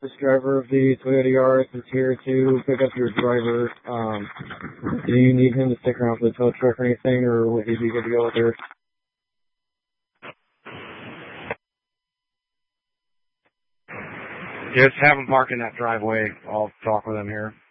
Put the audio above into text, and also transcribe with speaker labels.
Speaker 1: This driver of the Toyota Yaris is here to pick up your driver. Do you need him to stick around for the tow truck or anything, or would he be good to go with her?
Speaker 2: Just have him park in that driveway. I'll talk with him here.